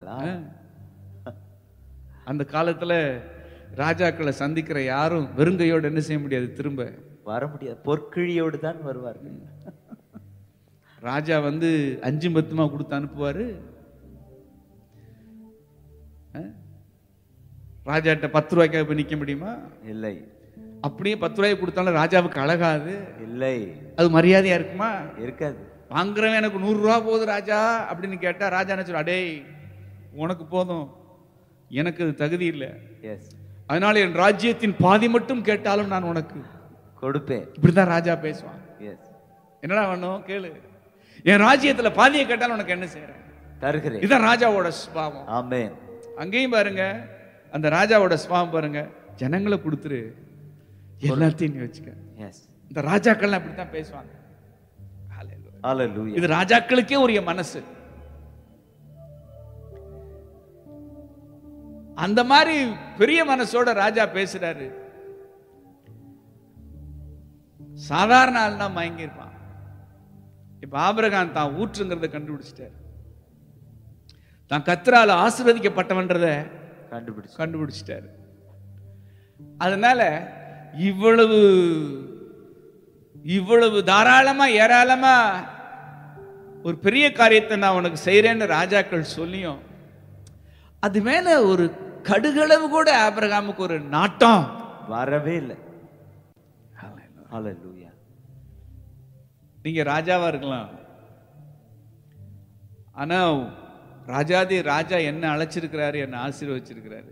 அப்படிங்களா? அந்த காலத்துல ராஜாக்களை சந்திக்கிற யாரும் வெறுங்கையோடு என்ன செய்ய முடியாது, திரும்ப வர முடியாது. பொற்கிழியோடு தான் வருவார்கள். ராஜா 5 10 கொடுத்து அனுப்புவாரு. ராஜாட்ட 10 ரூபாய்க்காக போய் நிக்க முடியுமா? இல்லை. அப்படியே 10 ரூபாய் கொடுத்தாலும் ராஜாவுக்கு அழகாது, இல்லை, அது மரியாதையா இருக்குமா? இருக்காது. வாங்குறவன் எனக்கு 100 ரூபா போகுது ராஜா அப்படின்னு கேட்டா ராஜா என்ன சொல்ற, அடே உனக்கு போதும், எனக்கு அது தகுதி இல்லை, அதனால என் ராஜ்யத்தின் பாதி மட்டும் கேட்டாலும் நான் உனக்கு கொடுப்பேன். இப்படிதான் ராஜா பேசுவான். என்னடா வேணும் கேளு, என் ராஜ்யத்துல பாதியை கேட்டாலும் உனக்கு என்ன செய்யறேன், தருகிறேன். இதுதான் ராஜாவோட சுபாவம். ஆமென். அங்கேயும் பாருங்க, அந்த ராஜாவோட சுபாவம் பாருங்க, ஜனங்களை கொடுத்துரு, எல்லாத்தையும் நீ வச்சுக்க. இந்த ராஜாக்கள் அப்படித்தான் பேசுவாங்க. இது ராஜாக்களுக்கே உரிய மனசு. அந்த மாதிரி பெரிய மனசோட ராஜா பேசுறாரு. சாதாரண ஆள் தான் மயங்கி இருப்பான். இப்ப ஆபிரகாம் தான் ஊற்றுங்கிறத கண்டுபிடிச்சிட்டார், தான் கர்த்தரால ஆசீர்வதிக்கப்பட்டவன்றத கண்டுபிடிச்சிட்டாரு. அதனால இவ்வளவு தாராளமா ஏராளமா ஒரு பெரிய காரியத்தை நான் உனக்கு செய்யறேன்னு ராஜாக்கள் சொல்லியும் அது மேல ஒரு கடுகளவு கூட ஆபிரகாமுக்கு ஒரு நாட்டம் வரவே இல்லை. ஹல்லேலூயா. நீங்க ராஜாவா இருக்கலாம், ஆனா ராஜாதி ராஜா என்ன அழைச்சிருக்கிறாரு, என்ன ஆசீர்வதிச்சிருக்கிறாரு.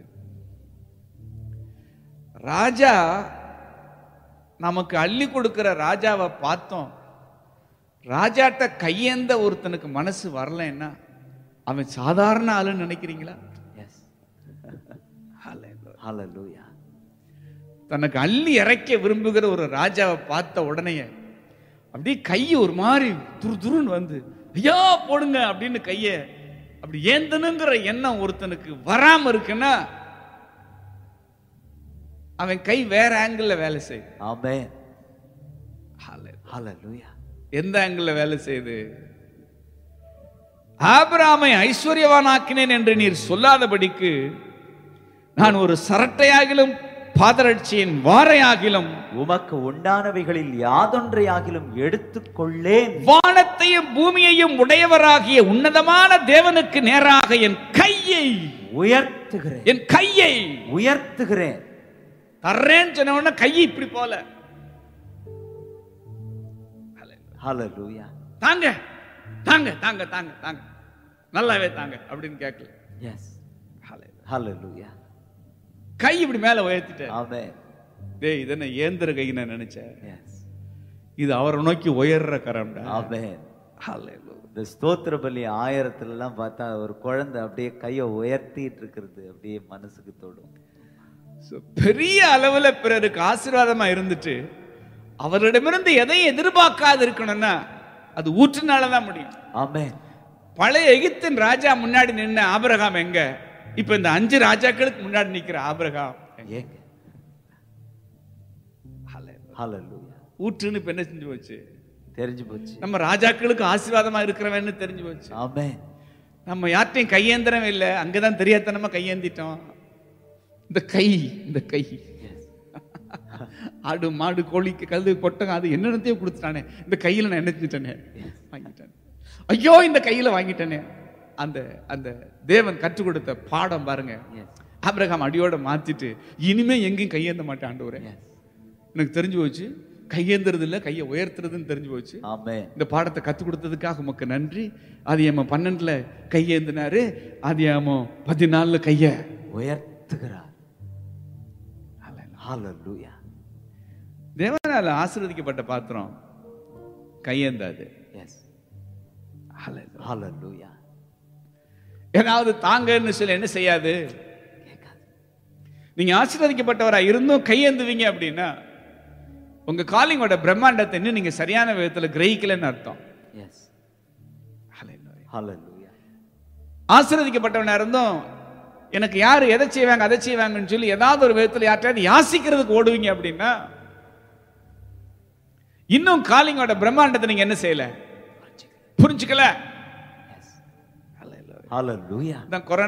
ராஜா நமக்கு அள்ளி கொடுக்கிற ராஜாவை பார்த்தோம், ராஜாட்ட கையேந்த ஒருத்தனுக்கு மனசு வரலன்னா அவன் சாதாரண ஆளுன்னு நினைக்கிறீங்களா? ஹல்லேலூயா. தனக்கு அள்ளி இறைக்க விரும்புகிற ஒரு ராஜாவை பார்த்த உடனே அப்படியே கையை ஒரு மாதிரி துருன்னு ஐயா போடுங்க அப்படின்னு கைய அப்படி ஏந்தனுங்கிற எண்ணம் ஒருத்தனுக்கு வராம இருக்குன்னா அவன் கை வேற ஆங்கிள் வேலை செய்யுது. ஆமென். ஹல்லேலூயா. எந்த ஆங்கிள் வேலை செய்யுது? ஆபிரகாமை ஐஸ்வர்யவானாக்கினேன் என்று நீர் சொல்லாதபடிக்கு நான் ஒரு சரட்டையாகிலும் பாதரட்சியின் வாரையாகிலும் உமக்கு உண்டானவைகளில் யாதொன்றையாகிலும் எடுத்துக்கொள்ளேன். வானத்தையும் பூமியையும் உடையவராகிய உன்னதமான தேவனுக்கு நேராக என் கையை உயர்த்துகிறேன். என் கையை உயர்த்துகிறேன். தர்றேன்னு சொன்ன உடனே கையை இப்படி போல ஹல்லேலூயா. தாங்க தாங்க தாங்க தாங்க தாங்க நல்லாவே தாங்க அப்படின்னு கேட்கல. எஸ். ஹல்லேலூயா. கை இப்படி மேல உயர்த்திட்டேன். ஆமென். டேய் இது என்ன ஏந்திர கை நான் நினைச்சேன். எஸ். இது அவரை நோக்கி உயர்ற கரம்டா. ஆமென். ஹல்லேலூயா. இந்த ஸ்தோத்திர பலி 1000 எல்லாம் பார்த்தா ஒரு குழந்தை அப்படியே கையை உயர்த்திட்டு இருக்கிறது அப்படியே மனசுக்கு தொடும். பெரிய அளவுல பிறருக்கு ஆசீர்வாதமா இருந்துட்டு அவரிடமிருந்து எதையும் எதிர்பார்க்காது இருக்கணும்னா அது ஊற்றுனாலதான் முடியும். ஆமென். பழைய எகிப்தின் ராஜா முன்னாடி நின்ன ஆபிரகாம் எங்க? இப்ப இந்த 5 ராஜாக்களுக்கு முன்னாடி நிக்கிற ஆபிரகாம் எங்க? ஹல்லேலூயா. ஊற்றுன்னு இப்ப என்ன செஞ்சு போச்சு? தெரிஞ்சு போச்சு. நம்ம ராஜாக்களுக்கு ஆசீர்வாதமா இருக்கிறவன்னு தெரிஞ்சு போச்சு. ஆமென். நம்ம யார்ட்டையும் கையேந்திரம் இல்லை, அங்கதான் தெரியாதனமா கையேந்திட்டோம். இந்த கை ஆடு மாடு கோழிக்கு கழுது பொட்டங்க அது என்னென்னத்தையும் கொடுத்துட்டானே, இந்த கையில நான் என்ன செஞ்சிட்டேனே, வாங்கிட்டேன். ஐயோ இந்த கையில வாங்கிட்டேனே. அந்த அந்த தேவன் கற்றுக் கொடுத்த பாடம் பாருங்க. ஆபிரகாம் அடியோட மாத்திட்டு இனிமே எங்கேயும் கையேந்த மாட்டேன் ஆண்டவரே, எனக்கு தெரிஞ்சு போச்சு கையேந்துறது இல்ல கையை உயர்த்துறதுன்னு தெரிஞ்சு போச்சு. இந்த பாடத்தை கற்றுக் கொடுத்ததுக்காக உமக்கு நன்றி. ஆதியாகமம் 12 கையேந்தினாரு, ஆதியாகமம் 14 கைய உயர்த்துகிறார். ஹல்லேலூயா. தேவனால ஆசீர்வதிக்கப்பட்ட பாத்திரம் கையேந்தாது. எஸ். ஹல்லேலூயா. ஏதாவது தாங்கன்னு சொல்லி என்ன செய்யாது, நீங்க ஆசீர்வதிக்கப்பட்டவரா இருந்தும் கையேந்துவீங்க அப்படின்னா உங்க காலிங்கோட பிரம்மாண்டத்தை இன்னும் நீங்க சரியான விதத்துல கிரகிக்கலன்னு அர்த்தம். எஸ். ஹல்லேலூயா. ஆசீர்வதிக்கப்பட்டவனா இருந்தும் எனக்கு யாரு எதை செய்வாங்க அதை செய்வாங்கன்னு சொல்லி ஏதாவது ஒரு விதத்துல யார்ட்டாவது யாசிக்கிறதுக்கு ஓடுவீங்க அப்படின்னா இன்னும் காலிங்கோட பிரம்மாண்டத்தை நீங்க என்ன செய்யல, புரிஞ்சுக்கல. ஹல்லேலூயா. தான்